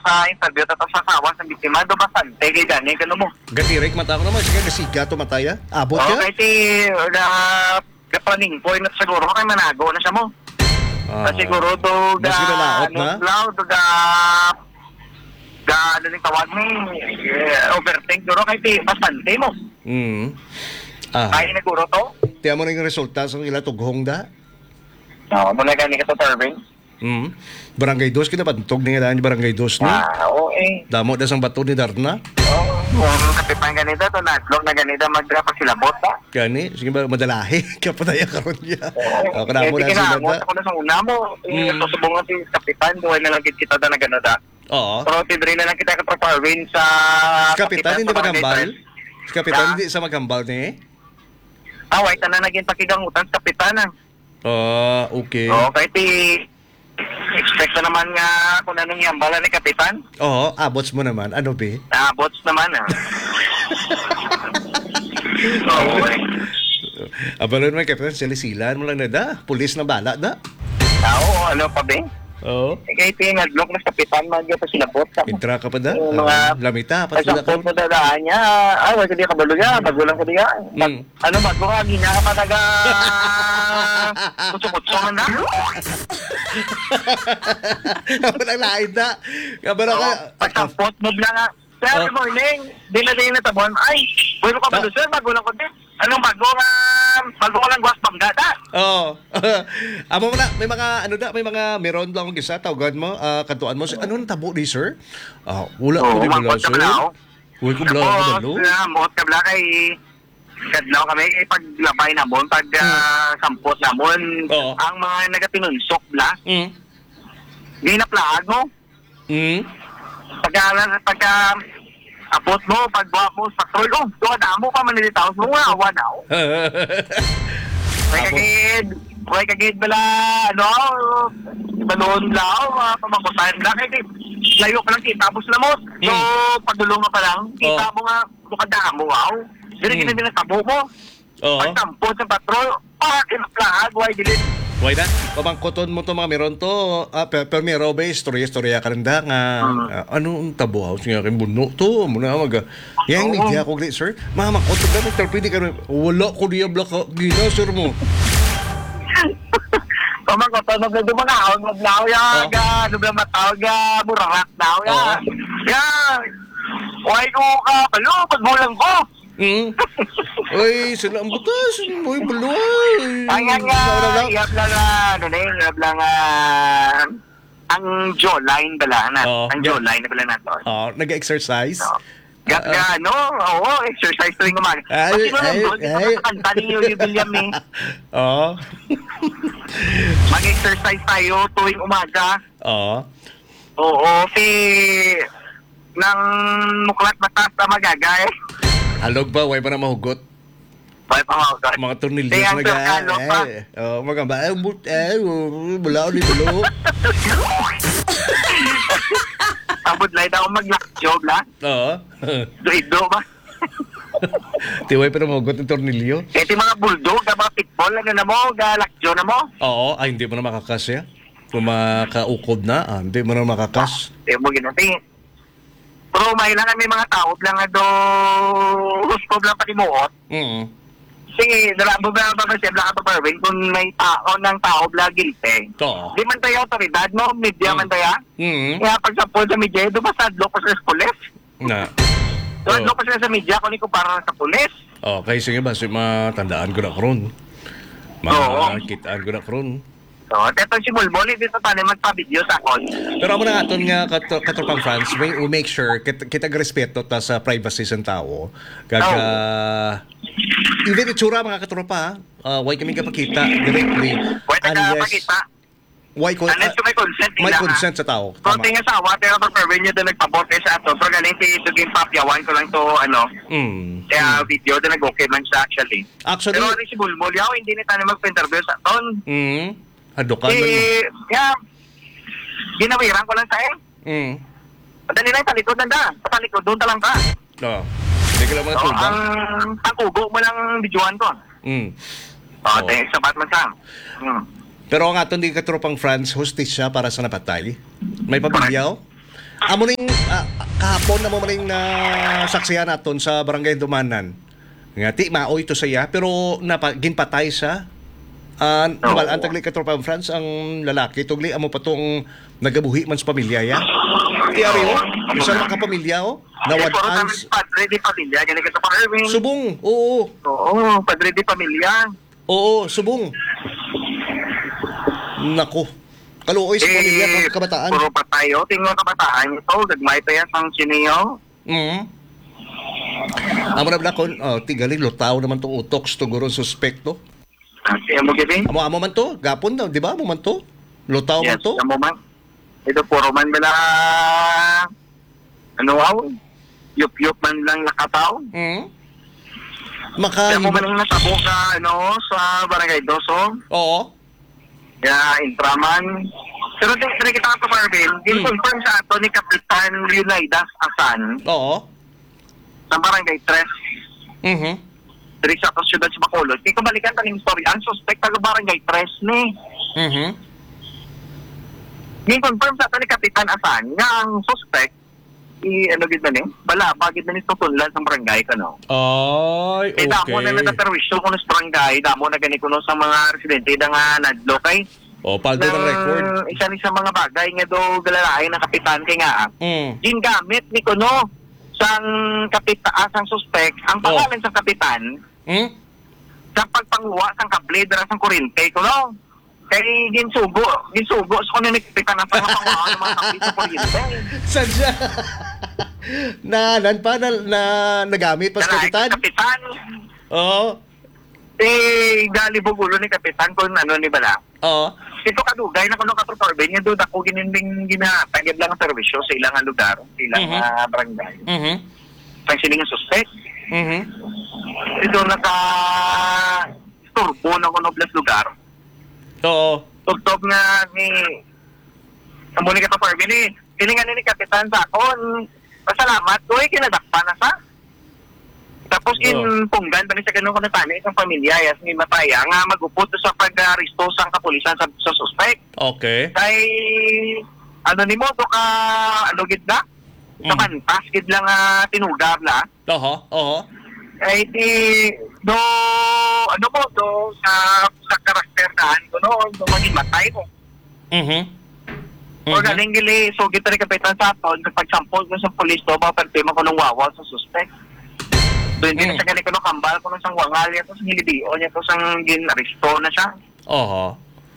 sa interview tapos sa asawa sa biktima do bastante kay gani kano mo. Gatirik mata ko naman. Sige, kasiga to mataya. Abot Oh, ka? kay ti kapaning point na siguro kay manago na siya mo. Siguro to Mas ginalaot na? Loud ga ano ning tawag ni overthink duro kay ti bastante mo. Ay naguro to. Tiyan mo na yung resulta sa ila tughong da? No, mo na gani ka to serving. Barangay 2, kinapantog niya daan yung Barangay 2 ni. Oo eh. Damo na sang bato ni Darna. Kapipan ganito to natlog na ganito magdrapa sila bota. Kani, sige ba, madalahi. Kapataya karon niya. Kanamo na sila Kinamot da. ako na sa una mo. Susubungan si kapitan, buhay na lang kita da na gano'n da. Oo. Pero tidri na lang kita kapaparwin sa... Kapitan, hindi sa mga magambal? letters. Kapitan, hindi sa magambal ni? Wait na naging pakigangutan sa kapitan ah. Okay. Kahit expect na naman nga kung anong yambala ni kapitan. Oo, abots mo naman. Ano be? Bots naman ah. Oo eh. Abalon mo, Kapitan, silisilan mo lang na da. Pulis na bala da. Ano pa ba? Oo. Kahit yung nag-lock na sa kapitan, magyo pa sila bot. Intra ka pa da. Mga- Lamita, Ay, patula sa ka. po dadaan niya. Wala hindi ka balo niya. Bago lang ko niya. Ano, bago ka, gina ka pa naga... Kutso-kutso man na. Walang lain da. Kabalo ka. Pagsampot mo lang nga. Sir, good morning. Di na din natabon. Ay, bueno ka balo, sir. Bago lang ko din. Anong bago nga... Bago ka lang guwas bangga da. Oo. Amo mo na, may mga, ano da, may mga meron lang akong isa, tawagan mo, kantuan mo. Ano ang tabo ni sir? Wala ko di bala, sir. Uy, ko bala ako dalo. Mukot ka bala kay... Kadlaw kami kay paglabay na bon, pag sampot na bon. Oo. Ang mga nagatinunsok bla, di na plaag mo. Pagka apot mo, pagbuha mo sa patrol, tuwa mo pa manilitaw mo nga, awa na. May kagid bala, balon lao, pamakusayan bala, kaya layo ka lang kita, tapos na mo. So, pagdulong ka pa lang, kita mo nga, bukadaan mo, wow. Dili ka na tabo mo. Pagtampot sa patrol, kinaplag, why dilit. Why na? Pamangkoton mo to mga meron to. Pero meron ba, istorya ka rin da nga. Ano ang tabo house nga kay buno to? Muna mag... Yang media ko, sir. Mamangkoton na, magtarpili ka rin. Wala ko niya blaka. Gina, sir mo. Pamangkoton, magdumangahon, maglaw ya, nublang matawag, burarak daw ya. Why ko ka, palo, pagbulang ko. Ay, sila ang butas. Uy, baluay. Iyap lang, ang jawline bala na. Ang jawline na bala na to. Nag-exercise? Exercise tuwing umaga. Kasi doon, kanta ni Yuli William eh. Mag-exercise tayo tuwing umaga. Nang muklat mataas na magagay. Alog ba? Way pa na mahugot? May pamahugot. Mga tornillos na magamba. Bula ulit bulo. Abot lang ako mag-job la. Do ba? Tiway pa na mahugot ng tornilyo? Ito mga bulldog, mga pitbull, na mo, lakjo na mo. Hindi mo na makakas ya. Kung makaukob na, hindi mo na makakas. Hindi mo ginati. Pero may lang may mga tao lang nga do gusto lang patimuot. Sige, dalabo ba ba siya lang pa Perwin kung may tao ng tao bla gilte. Di man tayo otoridad mo, media man tayo. Kaya pag sa sa media, do masadlo ko sa pulis. Doon ko sila sa media ko ni ko para sa pulis. Okay, sige ba, matandaan ko na karon. Makitaan ko na karon. Ito si Mulmol, dito tayo magpa-video sa akon. Pero amo na aton nga katropang France, we make sure kita respeto ta sa privacy sa tao. Even itsura mga katropa, why kami kapakita directly unless may consent nila. May consent sa tao. Konti nga sa awa, pero pag perwin nyo doon nagpabote sa ato. Pero galing si Dugin Papyawan ko lang to, kaya video doon nag-okay man siya actually. Pero rin si Mulmol, hindi na tayo magpa-interview sa aton. Hadukan man mo. Ginawiran ko lang sa'yo. Madali lang, talikod nanda. Sa talikod, doon talang ka. Hindi ka lang mga tulbang. Ang kubo mo lang videoan ko. Thanks sa Batman Sam. Pero ang aton di katropang France, hostage siya para sa napatay. May pabilyaw? amo ning kahapon na mo ring na saksihan naton sa Barangay Dumanan. Nga ti maoy to saya pero ginpatay sa namal ang tagli ka tropa France ang lalaki tugli amo patong nagabuhi man sa pamilya ya. Ti ari isang makapamilya nawad-an padre di pamilya gani ka pa Erwin. subong. Oo. Oo, padre di pamilya. Oo, subong. Nako. Kaluoy sa pamilya ng kabataan. Puro patayo, tingnan kabataan ito, gagmay pa yan ang siniyo. Amo na blakon, tigali lutaw naman tong utok siguro suspekto. Kasi mo gini? Amo man to, gapon daw, di ba? Amo man to. Lutaw man Yes, to. amo man. Ito puro man bala yup-yup man lang nakataw. Maka Amo man lang natabo ka sa Barangay Doso. Oo. Kaya intraman. Pero kita ka Marvin, confirm sa ato ni Kapitan Leonidas Asan Oo. sa Barangay 3. Diri sa syudad sa Bacolod. Kaya kabalikan ka ng story. Ang suspect taga Barangay 3 ni. Confirm sa ato ni Kapitan Asan nga ang suspect gid na ni? Balaba gid na ni tutunlan sa barangay kano. Ay, okay. Damo na nataterwisyo kuno sa barangay, damo na gani kuno sa mga residente da nga nadlo kay. Paldo ng record. Isa ni sa mga bagay nga do galalain ng kapitan kay nga. Gingamit ni kuno sang kapitan sang suspect ang pangalan sa kapitan. Sa pagpanguha sang kable dira sang kuryente kuno. Kay ginsugo sa kuno ni kapitan ang panguha ng mga kable sa kuryente. Sadya. Nagamit pa sa kapitan? Kapitan. Oo. Galibog ulo ni kapitan kung ni bala. Oo. Ito kadugay na kuno katrotorbe niya doon ako gininding ginatagid lang ang serbisyo sa ilang lugar, sa ilang barangay. Sang sining suspect. Ito turbo na kuno plus lugar. Oo. Tugtog nga ni amo ni katrotorbe ni tiningan ni kapitan sa akon. Pasalamat ko kinadakpan na sa. Tapos punggan pa ni sa ganun ko natani isang pamilya yas ni mataya nga magupot sa pag-aristo sa kapulisan sa suspect. Okay. Kay ni mo to ka gid na? Sa mantas gid lang tinugab la. Oo. Kay do sa karakter daan ko do maging matay ko. O galing gili so gito rin kapitan sa aton pagsampol ko sa pulis do mapertima ko ng wawa sa suspect. So, hindi na siya ganito kambal kung isang wangal niya, tapos hilidio niya, tapos ang gin-aristo na siya. Oo.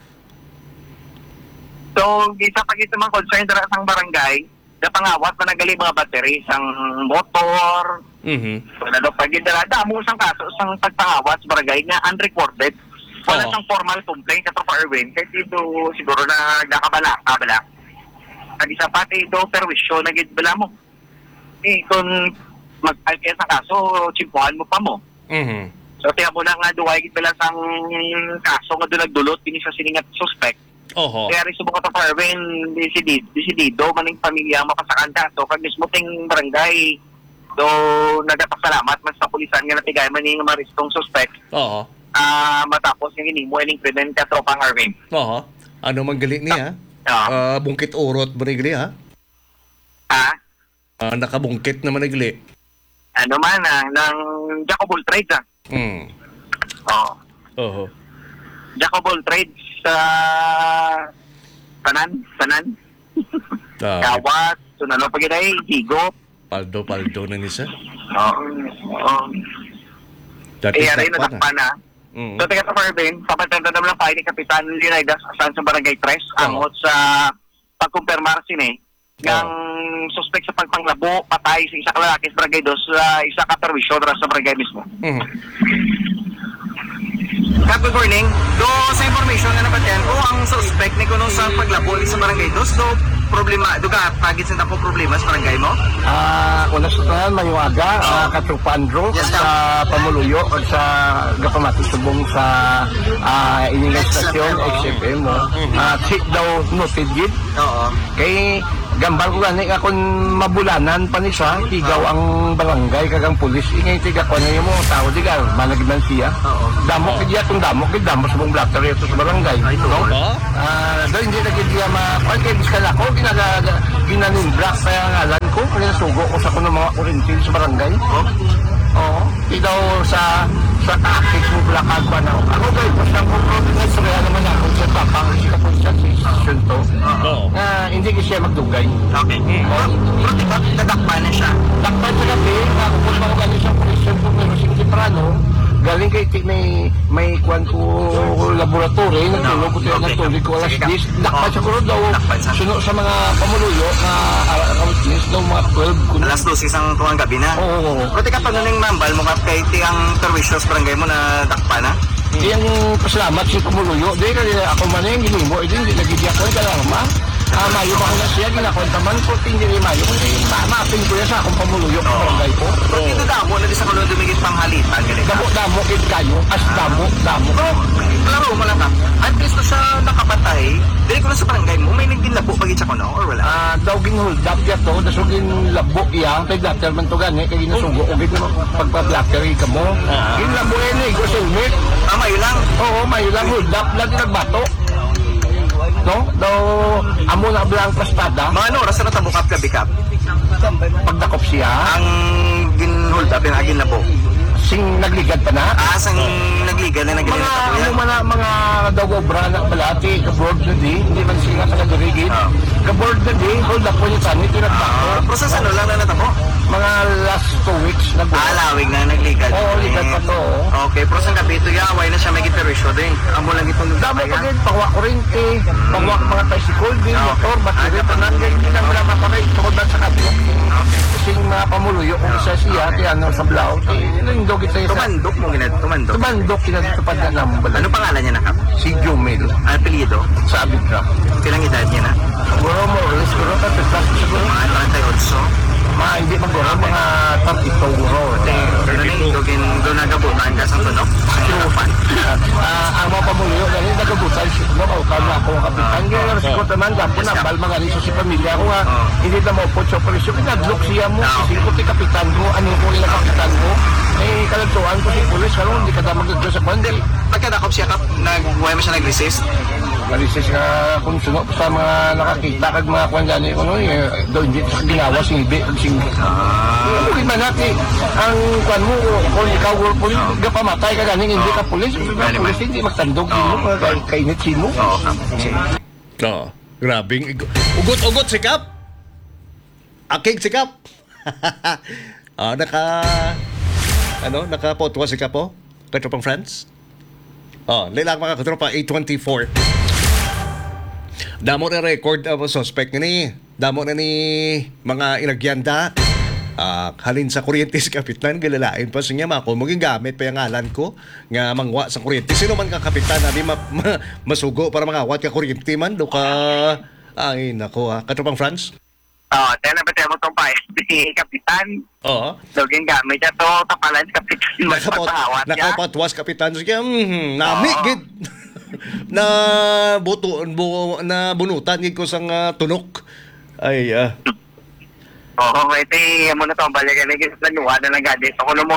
So, isa pa kita mga concern dara sang barangay, na pangawat na nagali mga battery, isang motor, pag dara, damo isang kaso, isang pagpangawat sa barangay nga unrecorded. Wala siyang formal complaint sa Tropa Erwin, kasi ito siguro na nakabala. At isa pa, ito perwisyo na gidbala mo. Kung mag-alkaya sa kaso, chimpuhan mo pa mo. So, tiyan mo na nga duway gid lang sang kaso nga doon nagdulot, din sa siningat suspect. Kaya rin subong ka pa Erwin, desidido, maning pamilya mapasakan ka. So, pag mismo ting barangay, do nagapasalamat mas sa pulisan nga natigay man yung maristong suspect. Matapos yung hinimo ining prevent ka Tropang Erwin. Ano man gali niya? Bungkit urot ba gali ha? Nakabungkit naman nagli. Ng Jacobol Trades Jacobol Trades sa Tanan. Kawat, sunano pa gina Higo. Paldo na nisa. Rin natakpan na. So, taga sa Fairbain, papatanda naman lang pa ni Kapitan Leonidas Asan sa Barangay 3 angot sa pagkumpirmar sini ng suspect sa pagpanglabo, patay sa isa kalalaki sa Barangay 2 sa isa ka-perwisyon sa Barangay mismo. Good morning. Sa information nga napatyan, ang suspect ni kuno sa paglabo sa Barangay 2, problema, duga, pagit sa tako problema sa barangay mo? Una sa tanan, mayuaga, katrupandro, sa Pamuluyo, o sa Gapamati Subong sa inyong stasyon, XFM mo. Sit daw noted gid. Kay Gambal ko gani akong mabulanan pa ni siya, tigaw ang barangay kagang pulis. Ingay tiga ko na yung mga tao, di ka, malagiman siya. Damo kaya itong damo sa mong blatter ito sa barangay. No? Doon hindi na kaya makuhan kayo biskala ko, ginanimbrak pa yung ngalan ko, kaya nasugo ko sa kuno mga kurintil sa barangay. Oo, tigaw sa taktik mo blakag pa na. Ako kayo, basta ko province, kaya naman ako sa tapang, siya po siya sa institution to. Hindi ko siya magdugay. Okay. Pero di ba, nadakpan na siya? Takpan sa gabi, nakapunta ko galing sa prison po, pero si Kiprano, galing kay may kwan ko laboratory, nagtulog ko tayo nagtuloy ko alas 10. Dakpan siya ko daw, suno sa mga pamuluyo na witness daw mga 12 ko. Alas 12 isang tuwang gabi na. Oo. Pero tika pag naning mambal mo kay ang perwisyon sa barangay mo na dakpa na? Iyang pasalamat si Kumuluyo. Di ka ako man yung ginimo. Hindi nagigya ko yung kalarma. Mayo ba ko na siya, ginakontaman ko, hindi mayo. Hindi, maapin ko yan sa akong pamuluyo ng barangay ko. Pero dito damo na di sa kulo dumigit panghalitan. Damo, kid kayo. As damo. Pero, klaro mo lang ka. At least na siya nakapatay, dili ko na sa barangay mo, may nagdinlabo pag-itsa ko no, or wala? Daw ginhold up ya to, daso ginlabo iya, kay blatter man to gani, kay ginasugo, o gito pagpa-blatter ka mo. Ginlabo yan eh, gusilmit. Mayo lang. Oo, mayo lang, hold up, lagi nagbato. No? Daw, amo na bilang pastada. Mga ano, oras na natabukap ka, bikap? Pagdakop siya, Ang ginhold up, yung aginlabo. sing nagligad pa na. Asang nagligan na Mga, nagligan mga daw obra na balati, kaboard na di, hindi man sila nakadirigid. Kaboard na di, hold up po yung tanit, yung nagbato. Process ano lang na natabo? Mga last 2 weeks nagbato. Lawig na nagligan. Oo, ligad pa to. Okay, pero sa gabi ito yaway na siya may giperisyo din. Amo lang itong Damo pa din, pangwak kurente, pangwak mga tricycle din, motor, battery, tanan, hindi lang wala makamay, tukod lang sa kapilo. Kasing mga pamuluyo, kung isa siya, kaya ano sa blaw, nindog ito yung Tumandok mo ginad, tumandok. tumandok, kinatupad na naman. Ano pangalan niya nakap? Si Jumel, Apelyido? sa Abidra. Pilang edad niya na? Siguro mo, siguro ka, siguro, Mga 38. hindi maguro, mga 32 guro. Pero na ito, ginagabutan ka sa tunok? Kinupan. Ang mga pamuluyo, dahil nagabutan, siguro, kama ako ang kapitan. Kaya siguro naman, dapat na, bal mga riso si pamilya ko nga, hindi na maupot sa operasyon. Pinadlock siya mo, kasi ko ti kapitan mo, ano ko yung kapitan mo. Eh, kalagtuan ko si pulis, kalo, hindi ka damag nagdo sa kwandil. Pagkadakop siya kap, huwag mo siya nag-resist? Marisis ka kung suno sa mga nakakita kag mga kwandyan ko no, doon dito sa ginawa, singbi, singbi. Ano man natin, ang kwan mo, kung ikaw pulis, gapamatay ka ganing, hindi ka pulis, pulis hindi magtandog din mo, kainit sin mo. Oo. Grabing ugot-ugot sikap. Akig sikap. Nakapotwa sikap po. Katropang friends. Lilang mga katropa 824. Damo na record ang suspect ni. Damo na ni mga inagyanda. Halin sa kuryente si kapitan, galalain pa siya ako maging gamit pa yung ngalan ko nga mangwa sa kuryente. Sino man ka kapitan na di masugo para mangawat ka kuryente man do ka ay nako katropang France. Tayo na ba tayo mo itong si kapitan? Oo. So, gingamit niya to, tapalan si kapitan. Nakapatwas kapitan siya. Nami gid. Na bunutan gid ko sang tunok. Ay Oo, ito mo na itong balikan na ginanuha na lang gadis. Ako na mo.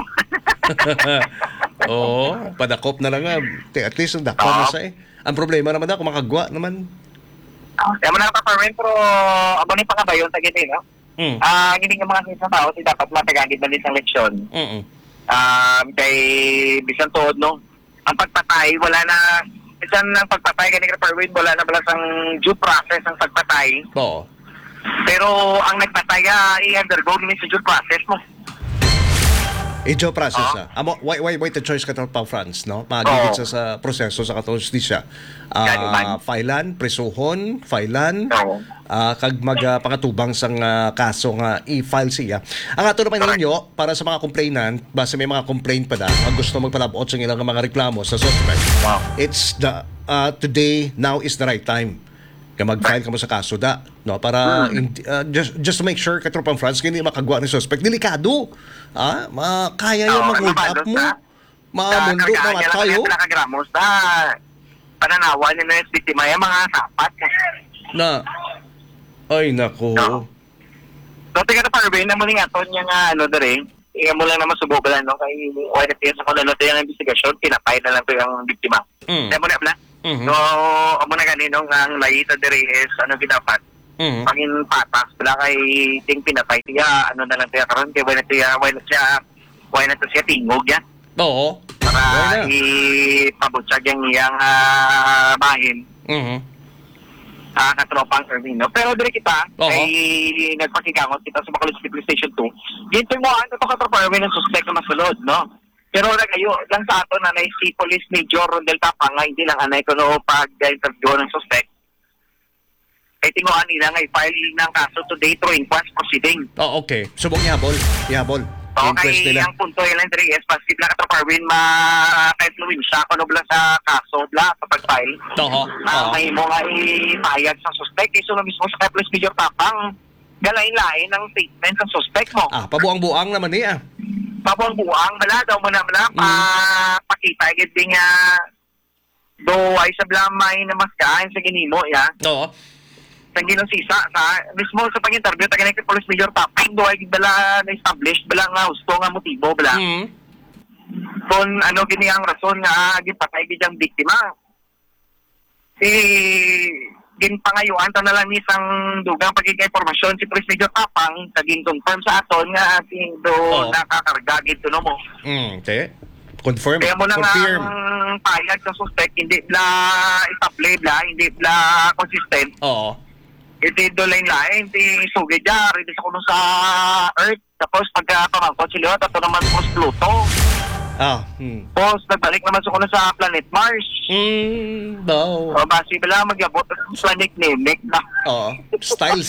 Oo, padakop na lang nga. At least ang dakop na sa Ang problema naman kung makagwa naman. Kaya mo na nakaparmen, pero abo ni pangabayon sa gini, no? Hindi nga mga sa tao, si dapat matagagid na din sa leksyon. Kay bisan tuod, no? Ang pagpatay, wala na, bisan ang pagpatay, ganyan ka parwin, wala na balas ang due process ang pagpatay. Oo. Pero ang nagpatay, i-undergo namin sa due process mo. Due process Amo why the choice ka pa France no? Magigit sa proseso sa katong justisya. Filean, presuhon, filean, kag magpakatubang sang kaso nga i-file siya. Ang ato naman ninyo para sa mga complainant, base may mga complaint pa ang gusto magpalabot sa ilang mga reklamo sa suspect. It's the today now is the right time. Mag-file ka mo sa kaso no para just to make sure katropang France hindi makagwa ni suspect delikado kaya yung mag-hold up mo mamundo na tayo nakagamos na pananawan ni na biktima yung mga sapat na Ay, nako. No. So, tingnan na Parvin, na muli nga to niya nga, dere, mo lang naman subukan, no? Kay ONFTS sa kung ano ito yung investigasyon, pinapay na lang ito yung biktima. Kaya mo na, pala. So, amo na ganino nga ang laita dere is, ginapat. Pagin patas, pala kay ting pinapay tiya, na lang tiya karon kay wala to siya tingog yan. Oo. Para ipabutsag yung iyang bahin. Katropang Ermino. Pero dire kita, ay nagpakikangot kita sa Bacolod City Police Station 2. Ginto mo, ito katropa Ermino ng suspect na masulod, no? Pero nagayo, lang sa ato na si Police Major Rondel Tapang, hindi lang anay ko no pag-interview ng suspect. Ay tinguan nila nga i-file ng kaso today through inquest proceeding. Oh, okay. Subong ihabol. So, Inquest kay nila. ang punto yun dire is positive lang katropa Erwin ma-influensya ko no bala sa kaso bla sa pag-file. Oo. May mo nga ipayag sa suspect kaysa na mismo sa Police Major Tapang galain-lain ng statement ng suspect mo. Pabuang-buang naman niya. Pabuang-buang bala daw mo na bala pakita gid nga do ay sa blamay na maskain sa ginimo ya. Oo. Sa ginong sisa sa mismo sa pag-interview ta kay Police Major Tapang do ay bala na-establish bala nga gusto nga motibo bala. Kung gini ang rason nga gipatay gid ang biktima. Ginpangayuan ta na lang ni sang dugang pagiging impormasyon si Police Major Tapang saging confirm sa aton nga do nakakarga gid no mo. Okay. Confirm. Kaya mo lang ang payag sa suspect hindi bla establish bla hindi bla consistent. Oo. Iti do lain-lain, iti sugid dyan, iti sa kuno sa Earth. Tapos pagkapamangkot sila, tato naman po sa Pluto. Tapos nagbalik naman sa kuno sa planet Mars. Daw. O basi bala magyabot sa planet Namek na. Oo. Style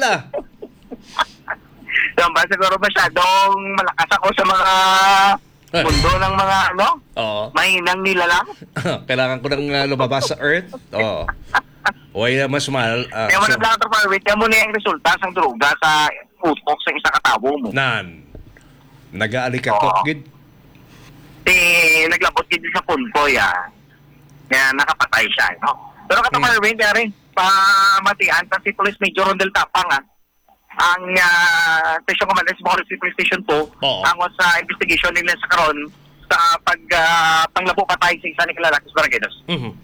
Diyan ba siguro masyadong malakas ako sa mga mundo ng mga mahinang nila lang. Kailangan ko nang lumabas sa Earth. Oo. Huwag na mas mahal. Kaya mo na lang ito, Parvit. Kaya mo na yung resulta sa droga sa utok sa isa katawo mo. Nag-aalikakot, gid. Naglabot gid sa punpoy, Kaya nakapatay siya, no? Pero kato, Parvit, kaya rin, pamatian pa si Police Major Rondel Tapang, ang Station Commander sa Bacolod City Police Station 2, ang sa investigation nila sa karon sa panglabo patay sa isa ni Kalalakis Barangaydos.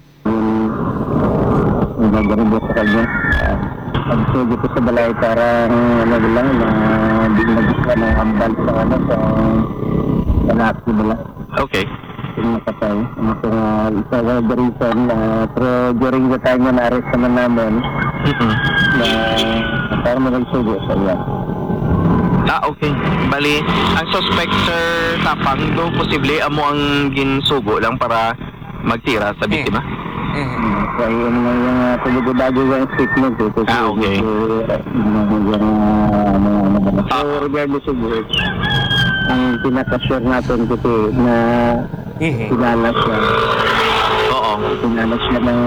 Nagdarbo sa kanya. Pagsugi ko sa balay parang lang na di nagkita ng hambal sa sa lahat nila. Okay. Yung nakatay. Isa nga the reason pero during the time na na-arrest naman namin na parang nagsugi sa iya. Okay. Bali, ang suspect Sir Tapang do posible amo ang ginsugo lang para magtira sa biktima. Kaya yung tuloy-bago yung statement ito. Okay. So, regardless of work, ang pinaka-share natin kasi na pinalas siya. Oo. Pinalas siya ng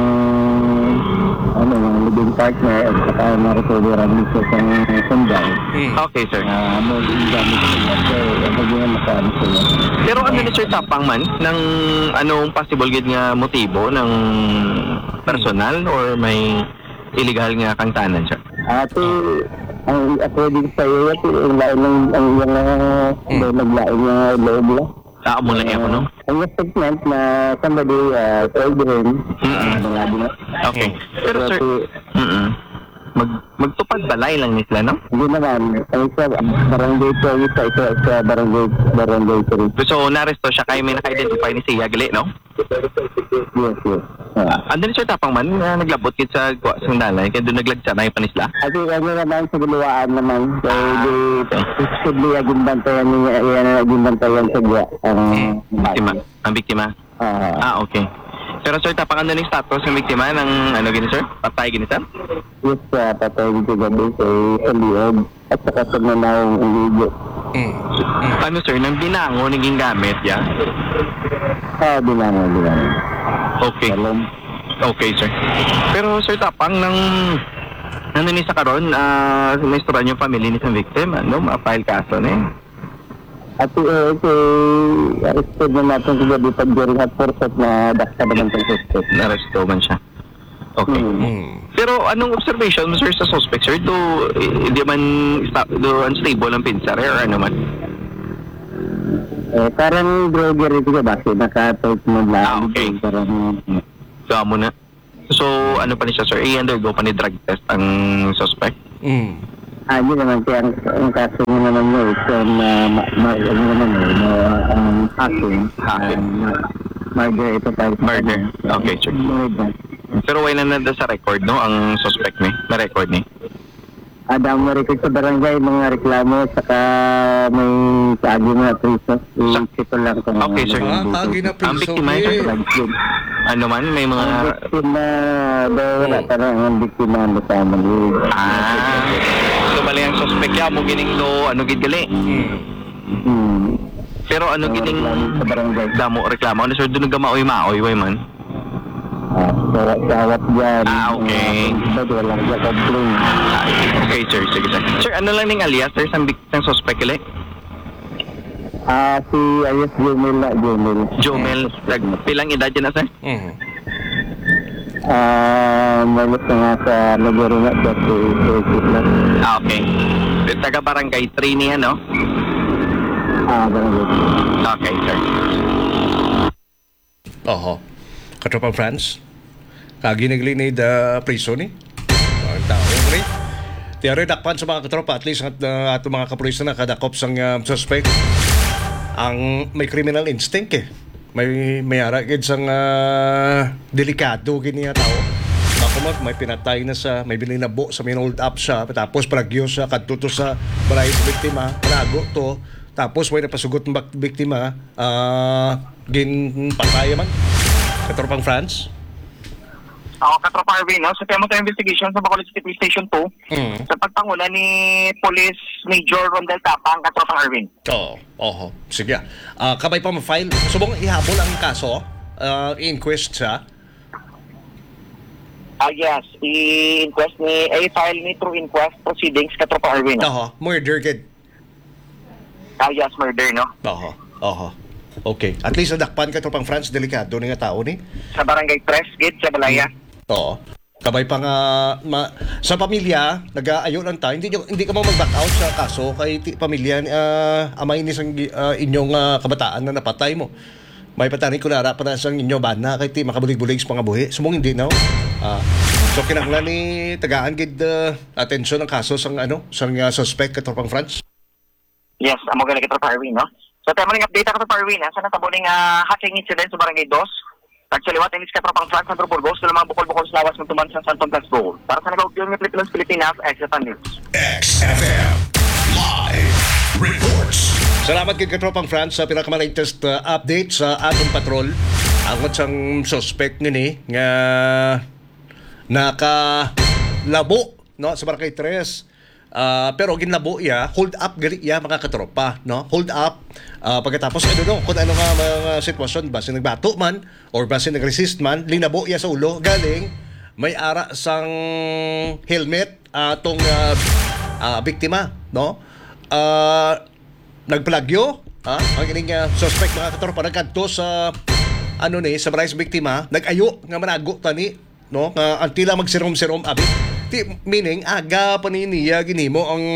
living partner at saka na-recoveran dito sa sundan. Okay, sir. Maging gamit sila. So, maging makano sila. Pero ano ni Sir Tapang man ng anong possible gid nga motibo ng personal or may illegal nga kang tanan siya? Ang according sa iyo, yung lain ang iyong naglain nga loob lang. Mo lang ako, no? Ang statement na somebody told him, okay. Pero sir, magtupad balay lang ni sila, no? Hindi naman. Ang isa, barangay 2, isa barangay 3. So, naresto siya kaya may naka-identify ni Siya Gali, no? Yes. Andun ni Sir Tapang man, naglabot kit sa dalay, kaya doon naglagsa na yung panisla? Kasi ano naman sa guluwaan naman. So, should be aging bantayan niya, aging bantayan sa buwa. Ang biktima? Okay. Pero Sir Tapang, ano yung status ng biktima ng gini, sir? Patay gini, sir? Yes, patay dito gabi sa liyog at saka sa nanawang uligo. Ano, sir? Nang binango, naging gamit, ya? Binango. Okay. Okay, sir. Pero Sir Tapang, ano ni sa karon, may istorya yung family ni sa victim, ma-file kaso na eh. At arrested na natin sa gabi pag during at forset na dakta naman sa suspect. Na-arresto man siya. Okay. Pero anong observation mo, sir, sa suspect, sir? Hindi man unstable ang pinsar or ano man? Parang droger ito ba? Naka-type mo lang. Okay. Parang... Kamo na. So, ano pa ni siya, sir? I-undergo pa ni drug test ang suspect? Yun naman kaya ang kaso mo naman mo hacking. Murder ito tayo. Murder. Okay, sir. Pero wala na sa record, no? Ang suspect ni? Na-record ni? Adam, record sa barangay, mga reklamo, saka may kaagi na priso. Ito lang kung Okay, sir. Kaagi na Ang priso. biktima, ano man, may mga... Ang biktima, wala tarang ang biktima na sa Manila. So, bali ang suspect ya mo gining do, ano gidgali? Pero ano gining sa barangay. damo reklamo? Ano, sir, doon nagamaoy-maoy, way man? Sawat yan. Okay. Walang complain. Okay, sir. Sige, sir. Sir, ano lang ning alias, sir, sang suspect kili? Si Ayos Jumel na Jumel. Jomel, pilang edad yun na, sir? Malit na nga sa Nagoro na sa lang. Okay. Taga barangay 3 niya, no? Barangay. Okay, sir. Oho. Katropang France. Kagi naglinid priso ni. Ang tao rin. Tiyari dakpan sa mga katropa. At least ato mga kapulis na nakadakop sang suspect. Ang may criminal instinct eh. May aragid sang delikado gini nga tao. Makumot, may pinatay na sa, may bininabo sa may hold up siya. Tapos palagyo siya, kadto sa balay sa biktima. Panago to. Tapos may napasugot ng biktima. Ginpatay man. Katropang France. Ako, Katropa Arvin, no? Sa tema tayo investigation sa Bacolod City Police Station 2, sa pagpanguna ni Police Major Rondel Tapang, Katropa Arvin. Oo. Sige. Kabay pa ma-file. Subong ihabol ang kaso. Inquest siya. Yes. I-inquest ni, file ni through inquest proceedings, Katropa Arvin. Oo. Murder kid. Yes, murder, no? Oo. Okay. At least nadakpan ka tropang France, delikado ni nga tao ni. Sa Barangay 3, Gate, sa Balaya. Oo. Kabay pa nga sa pamilya, nag-aayo lang tayo. Hindi ka mo mag-back out sa kaso kay pamilya amay ni sang inyong kabataan na napatay mo. May patani ko na para sa inyo bana kay ti makabulig-bulig sa pangabuhi. Sumong hindi na. So kinahanglan ni tagaan gid atensyon ang kaso sang suspect katropang France. Yes, amo gani Katropa Arvin, no? So, tayo mo rin update ako sa Parwin, sa natabuning hacking incident sa Barangay 2. Nagsaliwat ang iska tropang France Centro Burgos sa mga bukol-bukol sa lawas ng tuman sa Santong Plasgold. Para sa nag-audio ng Philippines, XFM News. XFM Live Reports. Salamat kay katropang France sa pinakamalintest update sa atong patrol. Ang sang suspect nini nga nakalabo no sa Barangay 3. Pero ginlabo ya, hold up gali ya mga katropa, no? Hold up pagkatapos kung ano nga mga sitwasyon base nagbato man or base nagresist man, linabo ya sa ulo galing may ara sang helmet atong biktima, no? Nagplagyo, ang ining suspect mga katropa nagkadto sa sa balay sa biktima, nag-ayo nga manago tani, no? Nga antila magsirom-sirom abi. Meaning aga pa niya ginimo ang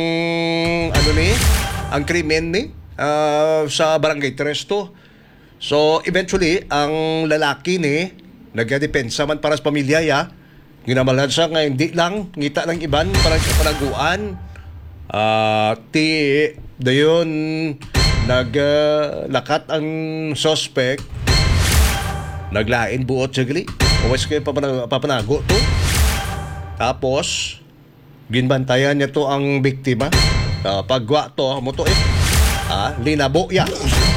ang krimen ni sa Barangay 3 to. So eventually ang lalaki ni nagadepensa man para sa pamilya ya. Ginamalan siya nga hindi lang ngita lang iban para sa panaguan. Dayon naglakat ang suspect. Naglain buot siya gali. Uwes kayo papanago to. Tapos, ginbantayan niya to ang biktima. Pagwa to, mo to linabo ya.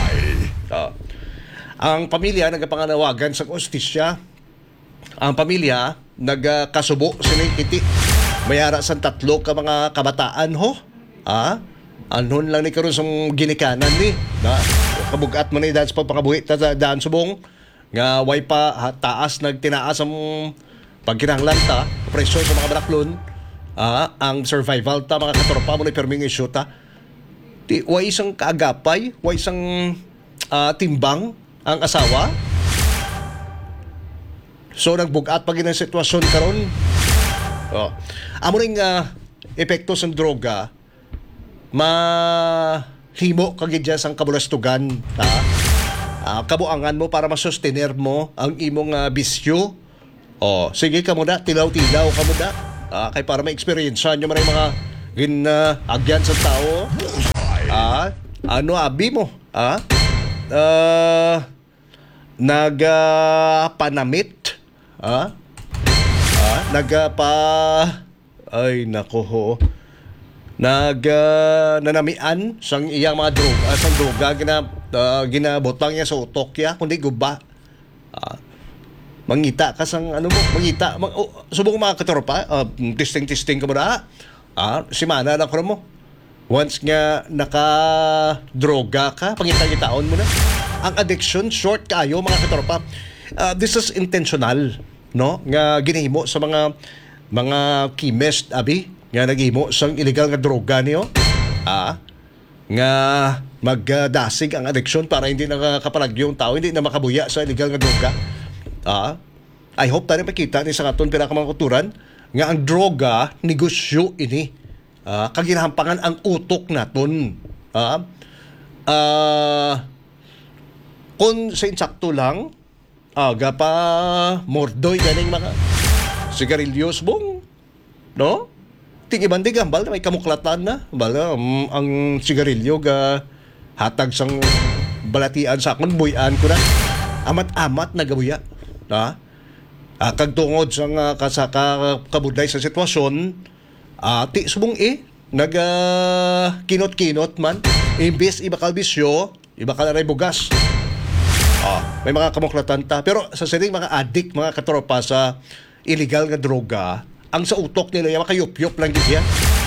Ang pamilya nagpanganawagan sa hustisya. Ang pamilya nagkasubo sila kiti. Mayara sa 3 ka mga kabataan ho. Anon lang ni karon sa ginikanan ni. Kabugat man ni dahil sa pagpangabuhi daan subong. Nga way pa taas nagtinaas ang pagkinahanglan ta, presyo sa mga baraklon, ang survival ta, mga katropa mo na perming issue ta. Way isang kaagapay, way isang timbang ang asawa. So nagbugat pa gid ang sitwasyon karon. Amo ring epekto sa droga mahimo kagid dyan sang kabulastugan, kabuangan mo para masustener mo ang imong bisyo. Sige ka muna, tilaw-tilaw ka muna, kay para ma-experience nyo man ang mga agyan sa tao. Ano abi mo? Nagpanamit? Ay nako ho. Nanamian sang iyang mga droga ginabotang niya sa utok ya kundi guba. Mangita ka sang subong mga katropa, testing ka mo na. Simana na ko mo. Once nga naka-droga ka, pangita-gitaon mo na. Ang addiction, short kayo mga katropa. This is intentional, no? Nga ginahimo sa mga chemist, abi, nga naghimo sang illegal nga droga niyo. Nga magdasig ang addiction para hindi nakakapalagyo yung tao, hindi na makabuya sa illegal nga droga. I hope tayo makita ni sa katon pinakamanguturan nga ang droga, negosyo ini. Kaginahampangan ang utok naton. Kung sa insakto lang, pa mordoy ganing mga sigarilyos bong, no? Tingiban di gambal na may kamuklatan na. Bala, ang sigarilyo hatag sang balatian sa akon, buyan ko na. Amat-amat na gabuya. Kagtungod sang kabuday sa sitwasyon, ti subong kinot-kinot man. Imbes ibakal bisyo, ibakal aray bugas. May mga kamuklatan ta. Pero sa sining mga addict, mga katropa sa illegal nga droga, ang sa utok nila, yung makayup-yup lang gid yan.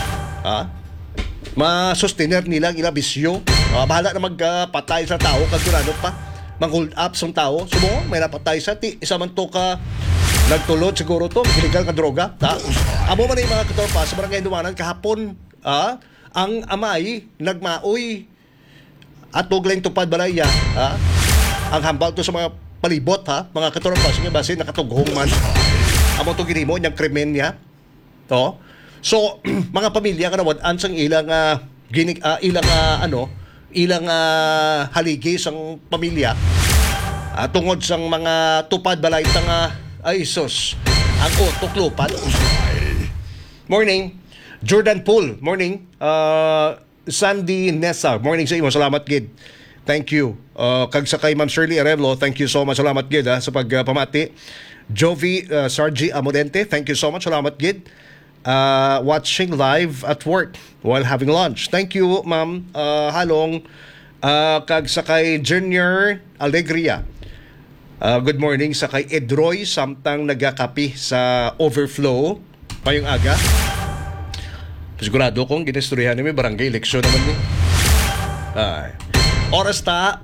Ma-sustainer nila ang ilang bisyo. Bahala na magpatay sa tao, kagurado pa. Mang-hold up sa tao. Sumo, may napatay sa isa man to ka nagtulod siguro to, illegal nga droga. Amo man yung mga katropa sa barangay Dumanan kahapon, ang amay nagmaoy at tuglang tupad balaya. Ang hambal to sa mga palibot, mga katropa, sige base nakatughong man. Amo to ginimo niyang krimen niya. So mga pamilya kanawadan sang ilang ilang haligi sang pamilya tungod sang mga tupad balay ay sus ang utok lupat. Morning Jordan Pool, morning. Sandy Nessa, morning sa imo, salamat gid. Thank you. Kag sa kay Ma'am Shirley Arevalo, thank you so much, salamat gid sa pagpamati. Jovi Sargi Amodente, thank you so much, salamat gid. Watching live at work while having lunch. Thank you, Ma'am Halong. Kag sa kay Junior Alegria. Good morning sa kay Edroy, samtang nagakapi sa overflow payong aga. Sigurado kong ginistoryahan ni barangay eleksyon naman ni. Oras ta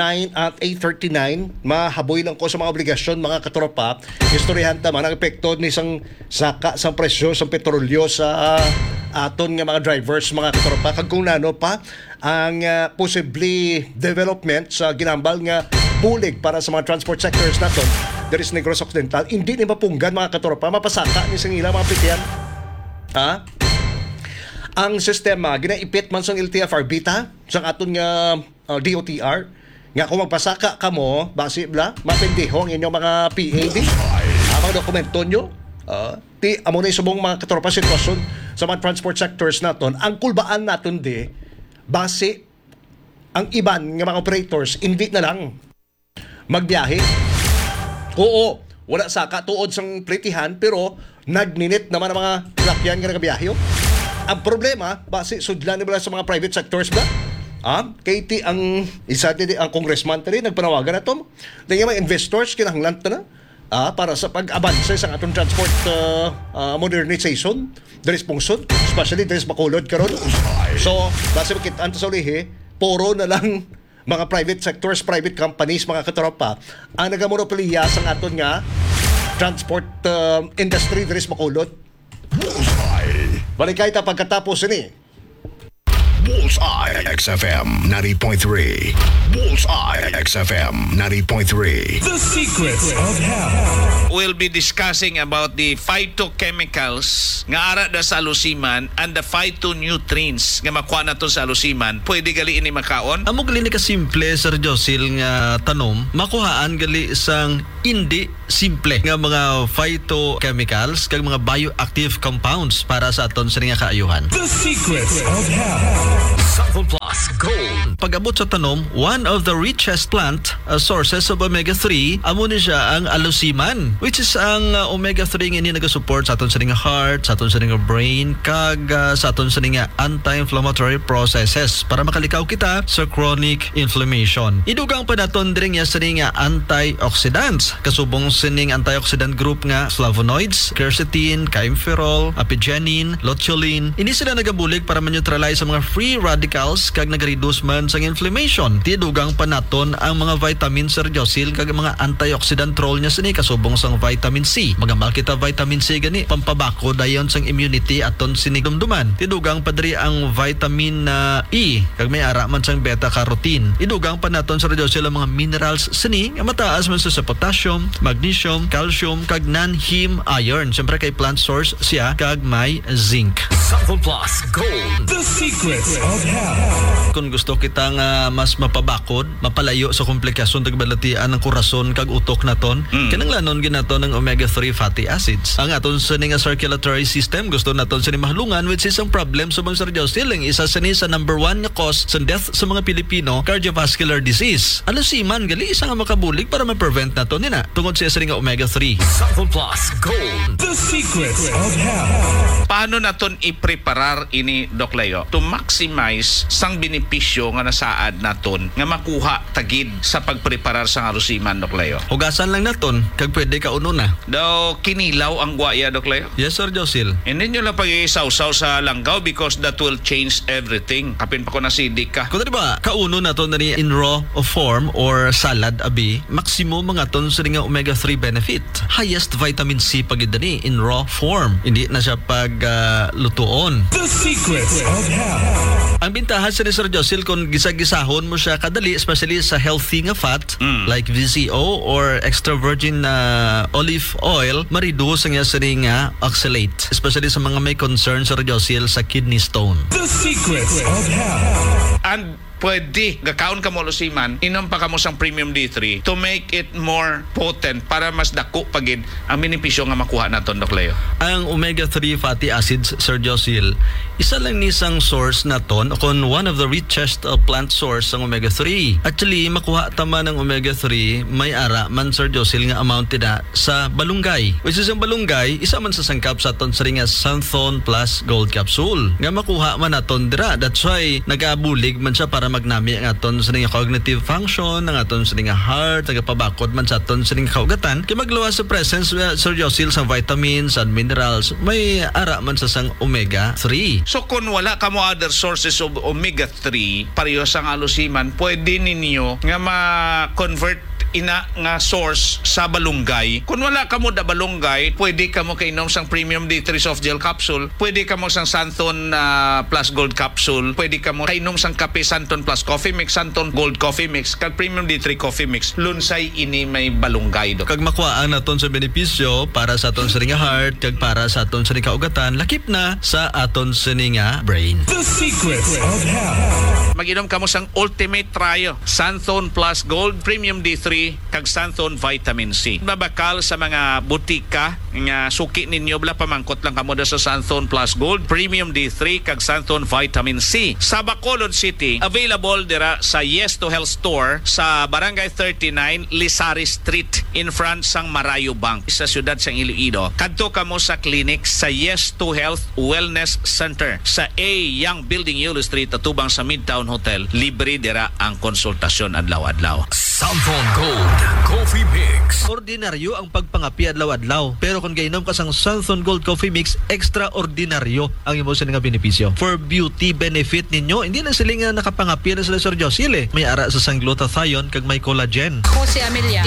8:39, mahaboy lang ko sa mga obligasyon mga katropa. Istoryahan ta man ang epekto ni sang saka sang presyo sa petrolyo sa aton nga mga drivers mga katropa. Kag kung nano pa ang possibly development sa ginambal nga bulig para sa mga transport sectors naton there is Negros Occidental, hindi ni mapunggan mga katropa, mapasaka ni sang ilang mga pityan. Ang sistema ginaipit man sang LTFRB ta sang aton nga DOTR nga kung magpasaka ka mo base bla mapindiho ang inyong mga PAD mga dokumento nyo amo na subong mga katropa sitwasyon sa mga transport sectors naton. Ang kulbaan naton di base ang iban nga mga operators hindi na lang magbiyahe. Oo, wala saka tuod sang plitihan pero nagninit naman ang mga sakyan nga nagabiyahe. Ang problema, base sudlan nila sa mga private sectors ba? Kay ang isa din ang congressman tali nagpanawagan na to. Tingnan mga investors kinahanglan na para sa pag-abanse sa atong transport modernization, there is pungsod, especially there is Bacolod karon. So, base makitaan sa ulihi, puro na lang mga private sectors, private companies, mga katropa, ang nagamonopoliya sa aton nga transport industry there is Bacolod. Balikay ta pagkatapos ini. Bullseye XFM 90.3. Bullseye XFM 90.3. The secrets of health. We'll be discussing about the phytochemicals nga ara da sa alusiman and the phytonutrients nga makuha na to sa alusiman. Pwede gali ini makaon? Amo gali ni kasimple Sir Josil nga tanom, makuhaan gali isang hindi simple nga mga phytochemicals kag mga bioactive compounds para sa aton sa nga kaayuhan. The secrets of health. Southern Plus Gold. Pag-abot sa tanom, one of the richest plant sources of omega-3 amo ni siya ang alusiman, which is ang omega-3 nga ini nagasupport sa aton sa nga heart, sa aton sa nga brain kag sa aton sa nga anti-inflammatory processes para makalikaw kita sa chronic inflammation. Idugang pa naton diri nga sa nga antioxidants kasubong sining antioxidant group nga flavonoids, quercetin, kaempferol, apigenin, luteolin. Ini sila nagabulig para ma-neutralize sa mga free radicals kag nag-reduce man sa inflammation. Tidugang pa naton ang mga vitamins Sir Josil kag mga antioxidant role niya sini kasubong sang vitamin C. Magamal kita vitamin C gani pampabako dayon sang immunity aton sinigumduman. Tidugang pa diri ang vitamin E kag may ara man sang beta carotene. Idugang pa naton Sir Josil ang mga minerals sini nga mataas man sa potassium, magnesium, calcium kag non-heme iron. Siyempre kay plant source siya kag may zinc. Southern Plus Gold. The secrets of health. Kung gusto kita nga mas mapabakod, mapalayo sa komplikasyon tagbalatian ng kurason kag utok naton, kinanglanon ginaton ng omega-3 fatty acids. Ang aton sa nga circulatory system gusto naton sa mahalungan, which is ang problem sa mga Sir Josil, isa sa ni sa number 1 nga cause sa death sa mga Pilipino, cardiovascular disease. Alusiman gali isa nga makabulig para ma-prevent naton nina tungod sa nga omega-3. Southern Plus Gold. The secrets of health. Paano naton i-preparar ini Doc Leo to maximize sang benepisyo nga nasaad naton nga makuha tagid sa pagpreparar sa alusiman Doc Leo? Hugasan lang naton kag pwede ka uno na. Daw kinilaw ang guaya Doc Leo? Yes Sir Josil. Hindi nyo lang pag-iisaw-saw sa langgaw because that will change everything. Kapin pa ko na sidik ka. Kung diba, kauno na to na ni in raw form or salad abi, maximum mga ton sa nga omega-3 benefit. Highest vitamin C pagidani in raw form. Hindi na siya pag lutuon. The secrets of health. Ang bintahan sa ni Sir Josil kung gisa-gisahon mo siya kadali, especially sa healthy nga fat like VCO or extra virgin olive oil, ma-reduce nga sa nga oxalate, especially sa mga may concern Sir Josil sa kidney stone. The secrets of health. And pwede gakaon ka mo alusiman, inom pa ka mo sang premium D3 to make it more potent para mas dako pagid ang benepisyo nga makuha naton Doc Leo. Ang omega-3 fatty acids, Sir Josil, isa lang nisang source naton kung one of the richest plant source ang omega-3. Actually, makuha tama ng omega-3 may ara man Sir Josil nga amount na sa balunggay. Which is ang balunggay, isa man sa sangkap sa aton sa ringa Santhon Plus Gold Capsule. Nga makuha man naton dira. That's why nagabulig man siya para magnami ang aton sa nga cognitive function, ang aton sa nga heart, nagapabakod man sa aton sa nga kaugatan. Kaya magluwas sa presence Sir Josil sa vitamins and minerals, may ara man sa sang omega-3. So kung wala ka mo other sources of omega-3 pareho sang alusiman, pwede ninyo nga ma-convert ina nga source sa balunggay. Kung wala ka mo da balunggay, pwede ka mo kainom sang premium D3 soft gel capsule, pwede ka mo sang Santon Plus Gold capsule, pwede ka mo kainom sang kape Santon Plus Coffee Mix, Santon Gold Coffee Mix, kag premium D3 Coffee Mix. Lunsay ini may balunggay do. Kag makuhaan naton sa benepisyo para sa aton sa nga heart, kag para sa aton sa nga kaugatan, lakip na sa aton sa nga brain. The secrets of health. Mag-inom ka mo sang Ultimate Trio, Santon Plus Gold, Premium D3, kag Santon Vitamin C. Babakal sa mga butika nga suki ninyo, bala pamangkot lang kamo sa Santon Plus Gold, Premium D3, kag Santon Vitamin C. Sa Bacolod City, available dira sa Yes to Health Store sa Barangay 39, Lisari Street, in front sang Marayo Bank, sa siyudad sang Iloilo. Kadto kamo sa clinic sa Yes to Health Wellness Center sa A Young Building, Yulo Street, atubang sa Midtown Hotel. Libre dira ang konsultasyon adlaw-adlaw. Santhon Gold Coffee Mix. Ordinaryo ang pagpangapi adlaw-adlaw, pero kung gainom ka sang Santhon Gold Coffee Mix, extraordinaryo ang imo sa nga benepisyo. For beauty benefit ninyo, hindi na sila nga nakapangapi na sila Sir Josil. May ara sa sang glutathione kag may collagen. Jose Amelia,